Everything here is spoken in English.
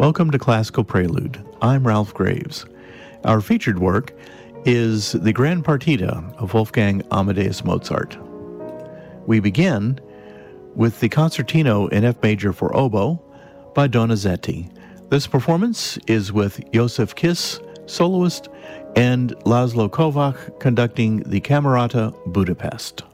Welcome to Classical Prelude. I'm Ralph Graves. Our featured work is the Grand Partita of Wolfgang Amadeus Mozart. We begin with the Concertino in F major for oboe by Donizetti. This performance is with Josef Kiss, soloist, and Laszlo Kovacs conducting the Camerata Budapest.